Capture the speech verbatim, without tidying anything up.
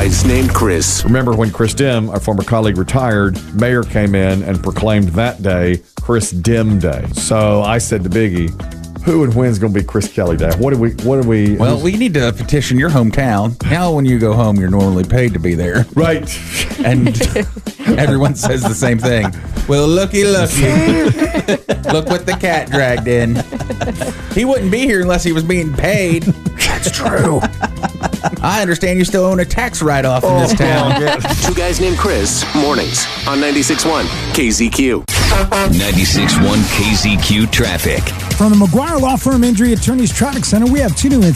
Guys Named Chris. Remember when Chris Dim, our former colleague, retired, Mayor came in and proclaimed that day Chris Dim Day. So I said to Biggie, who and when's going to be Chris Kelly Day? What do we, what do we... Well, we need to petition your hometown. Now when you go home, you're normally paid to be there. Right. And everyone says the same thing. Well, looky, looky. Look what the cat dragged in. He wouldn't be here unless he was being paid. That's true. I understand you still own a tax write-off in this town. Two Guys Named Chris, mornings on ninety-six point one K Z Q. ninety-six point one K Z Q traffic. From the McGuire Law Firm Injury Attorneys Traffic Center, we have two new